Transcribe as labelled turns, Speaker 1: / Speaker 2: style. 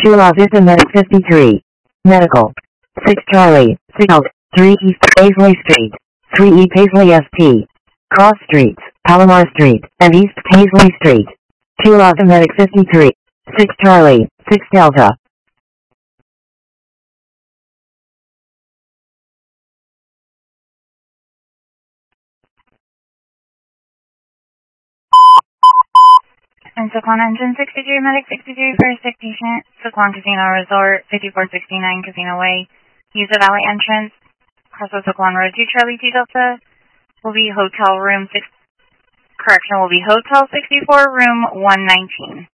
Speaker 1: 2 Los Medic 53. Medical. 6 Charlie, 6 Out, 3 East Paisley Street, 3 E Paisley ST. Cross Streets, Palomar Street, and East Paisley Street. 2 Los Medic 53. 6 Charlie, 6 Delta.
Speaker 2: And Saquon Engine 63, Medic 63 for a sick patient. Saquon Casino Resort, 5469 Casino Way. Use the Valley entrance. Cross the Saquon Road 2 Charlie 2 Delta. Will be hotel room 6. Correction, will be hotel 64, room 119.